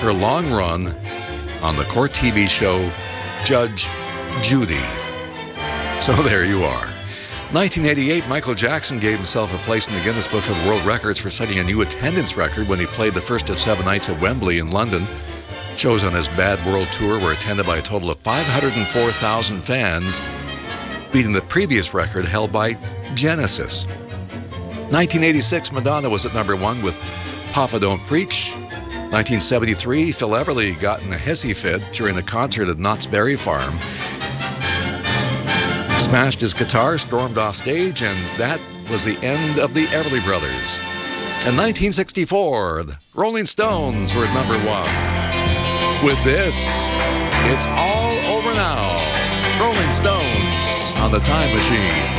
her long run on the court TV show Judge Judy. So there you are. 1988, Michael Jackson gave himself a place in the Guinness Book of World Records for setting a new attendance record when he played the first of 7 nights at Wembley in London. Shows on his Bad World Tour were attended by a total of 504,000 fans, beating the previous record held by Genesis. 1986, Madonna was at number 1 with Papa Don't Preach. 1973, Phil Everly got in a hissy fit during a concert at Knott's Berry Farm. Smashed his guitar, stormed off stage, and that was the end of the Everly Brothers. In 1964, the Rolling Stones were at number 1. With this, it's all over now. Rolling Stones on the Time Machine.